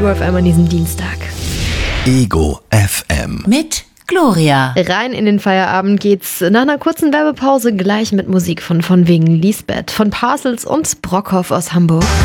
Ego FM an diesem Dienstag. Ego FM. Mit Gloria. Rein in den Feierabend geht's nach einer kurzen Werbepause gleich mit Musik von wegen Lisbeth, von Parcels und Brockhoff aus Hamburg.